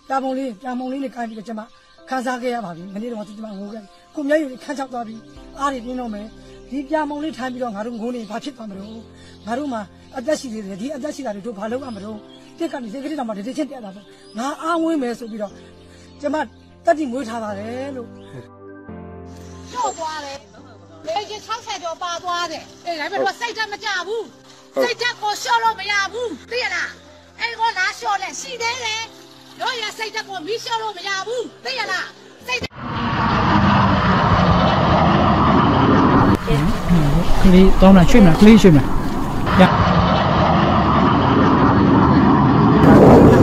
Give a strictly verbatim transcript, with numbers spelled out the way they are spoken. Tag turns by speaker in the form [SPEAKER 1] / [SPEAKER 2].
[SPEAKER 1] ပြာပုံလေးပြာပုံလေးနဲ့ကိုင်းပြီးတော့ကျွန်မခန်းစားခဲ့ရပါပြီမနေ့တော့ကျွန်မငိုခဲ့ကိုမျက်ရည်ခန်းချောက်သွားပြီးအားတွေပြင်းတော့မယ်ဒီပြာပုံလေးထိုင်းပြီးတော့ငါတို့ငိုနေဘာဖြစ်သွားမလို့ငါတို့မှာအသက်ရှိသေးတယ်ဒီအသက်ရှိတာတွေတို့ဘာလုပ်ရမလို့တက်ကနေစိတ်ကလေးတောင်မှတတိချင်းတက်လာတော့ငါအားဝင်းမယ်ဆိုပြီးတော့ကျွန်မတက်တိမွေးထားပါတယ်လို့
[SPEAKER 2] တော့သွားတယ်လေရင်၆ဆယ်ကျော်ပါသွားတယ်အေးဒါပေမဲ့စိတ်ဓာတ်မကြဘူးစိတ်ဓာတ်ကိုလျှော့လို့မရဘူးသိရလားအဲ့ကိုလာလျှော့လဲရှိသေးတယ်တို့ရစိတ်ဓာတ်ကိုမီးလျှော့လို့မရဘူးသိရလားစိတ်
[SPEAKER 3] ကလေးတောင်းတာရွှေ့မလားကလေးရွှေ့မလား